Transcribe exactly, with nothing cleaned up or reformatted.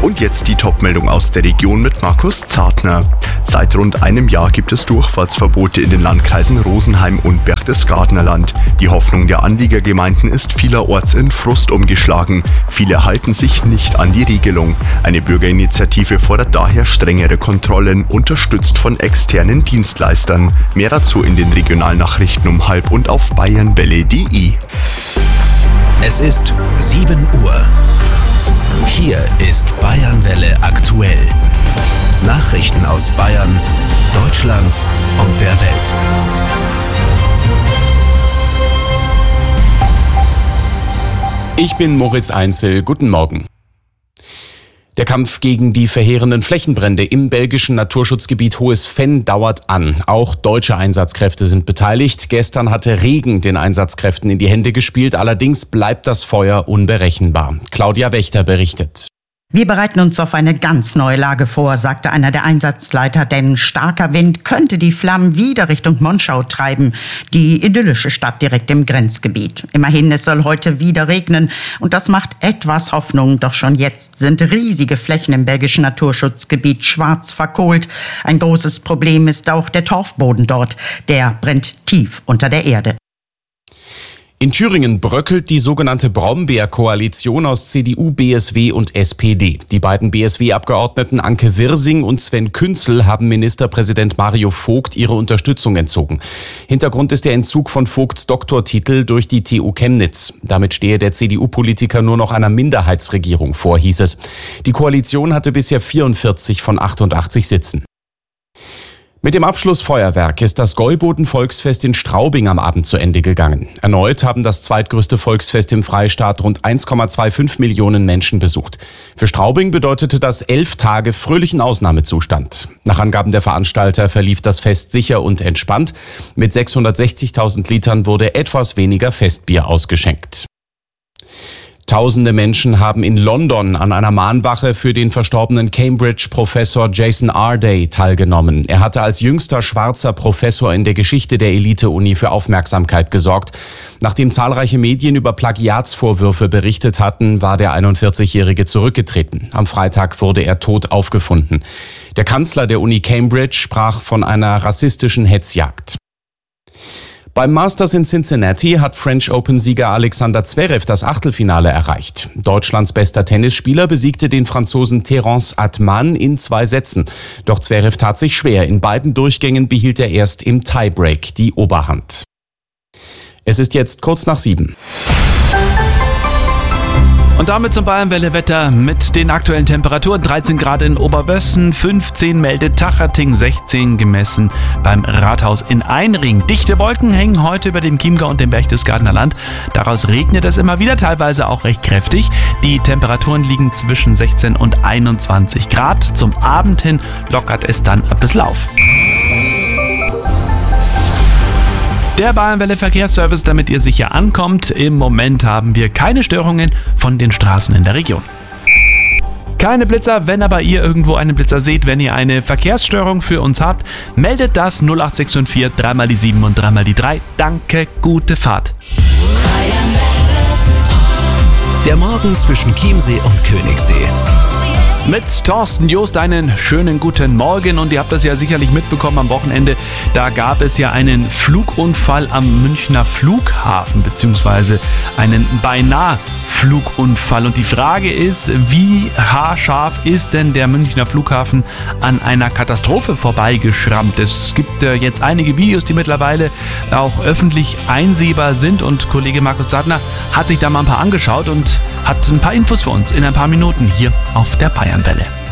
Und jetzt die Topmeldung aus der Region mit Markus Zartner. Seit rund einem Jahr gibt es Durchfahrtsverbote in den Landkreisen Rosenheim und Berchtesgadener Land. Die Hoffnung der Anliegergemeinden ist vielerorts in Frust umgeschlagen. Viele halten sich nicht an die Regelung. Eine Bürgerinitiative fordert daher strengere Kontrollen, unterstützt von externen Dienstleistern. Mehr dazu in den Regionalnachrichten um halb und auf bayernwelle punkt de. Es ist sieben Uhr. Hier ist Bayernwelle aktuell. Nachrichten aus Bayern, Deutschland und der Welt. Ich bin Moritz Einzel. Guten Morgen. Der Kampf gegen die verheerenden Flächenbrände im belgischen Naturschutzgebiet Hohes Venn dauert an. Auch deutsche Einsatzkräfte sind beteiligt. Gestern hatte Regen den Einsatzkräften in die Hände gespielt. Allerdings bleibt das Feuer unberechenbar. Claudia Wächter berichtet. Wir bereiten uns auf eine ganz neue Lage vor, sagte einer der Einsatzleiter, denn starker Wind könnte die Flammen wieder Richtung Monschau treiben, die idyllische Stadt direkt im Grenzgebiet. Immerhin, es soll heute wieder regnen und das macht etwas Hoffnung, doch schon jetzt sind riesige Flächen im belgischen Naturschutzgebiet schwarz verkohlt. Ein großes Problem ist auch der Torfboden dort, der brennt tief unter der Erde. In Thüringen bröckelt die sogenannte Brombeer-Koalition aus C D U, B S W und S P D. Die beiden B S W-Abgeordneten Anke Wirsing und Sven Künzel haben Ministerpräsident Mario Vogt ihre Unterstützung entzogen. Hintergrund ist der Entzug von Vogts Doktortitel durch die T U Chemnitz. Damit stehe der C D U-Politiker nur noch einer Minderheitsregierung vor, hieß es. Die Koalition hatte bisher vierundvierzig von achtundachtzig Sitzen. Mit dem Abschlussfeuerwerk ist das Gäuboden-Volksfest in Straubing am Abend zu Ende gegangen. Erneut haben das zweitgrößte Volksfest im Freistaat rund eins Komma fünfundzwanzig Millionen Menschen besucht. Für Straubing bedeutete das elf Tage fröhlichen Ausnahmezustand. Nach Angaben der Veranstalter verlief das Fest sicher und entspannt. Mit sechshundertsechzigtausend Litern wurde etwas weniger Festbier ausgeschenkt. Tausende Menschen haben in London an einer Mahnwache für den verstorbenen Cambridge-Professor Jason Arday teilgenommen. Er hatte als jüngster schwarzer Professor in der Geschichte der Elite-Uni für Aufmerksamkeit gesorgt. Nachdem zahlreiche Medien über Plagiatsvorwürfe berichtet hatten, war der einundvierzigjährige zurückgetreten. Am Freitag wurde er tot aufgefunden. Der Kanzler der Uni Cambridge sprach von einer rassistischen Hetzjagd. Beim Masters in Cincinnati hat French Open-Sieger Alexander Zverev das Achtelfinale erreicht. Deutschlands bester Tennisspieler besiegte den Franzosen Terence Atman in zwei Sätzen. Doch Zverev tat sich schwer. In beiden Durchgängen behielt er erst im Tiebreak die Oberhand. Es ist jetzt kurz nach sieben. Und damit zum Bayernwelle-Wetter mit den aktuellen Temperaturen. dreizehn Grad in Oberwössen, fünfzehn meldet Tacherting, sechzehn gemessen beim Rathaus in Einring. Dichte Wolken hängen heute über dem Chiemgau und dem Berchtesgadener Land. Daraus regnet es immer wieder, teilweise auch recht kräftig. Die Temperaturen liegen zwischen sechzehn und einundzwanzig Grad. Zum Abend hin lockert es dann ein bisschen auf. Der Bayernwelle Verkehrsservice, damit ihr sicher ankommt. Im Moment haben wir keine Störungen von den Straßen in der Region. Keine Blitzer, wenn aber ihr irgendwo einen Blitzer seht, wenn ihr eine Verkehrsstörung für uns habt, meldet das null acht sechs fünf vier, dreimal die sieben und dreimal die drei. Danke, gute Fahrt. Der Morgen zwischen Chiemsee und Königssee. Mit Thorsten Joost einen schönen guten Morgen und ihr habt das ja sicherlich mitbekommen am Wochenende, da gab es ja einen Flugunfall am Münchner Flughafen beziehungsweise einen beinahe Flugunfall und die Frage ist, wie haarscharf ist denn der Münchner Flughafen an einer Katastrophe vorbeigeschrammt? Es gibt äh, jetzt einige Videos, die mittlerweile auch öffentlich einsehbar sind und Kollege Markus Zartner hat sich da mal ein paar angeschaut und hat ein paar Infos für uns in ein paar Minuten hier auf der Bayernwelle.